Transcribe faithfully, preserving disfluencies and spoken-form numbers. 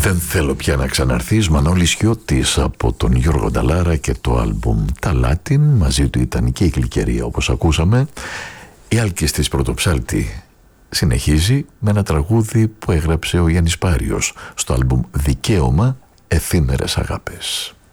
Δεν θέλω πια να ξαναρθείς, Μανώλης Χιώτης, από τον Γιώργο Νταλάρα και το άλμπουμ Τα Λάτιν. Μαζί του ήταν και η Γλυκερία, όπως ακούσαμε. Η Άλκης της Πρωτοψάλτη συνεχίζει με ένα τραγούδι που έγραψε ο Γιάννης Πάριος στο άλμπουμ Δικαίωμα, Εφήμερες Αγάπες.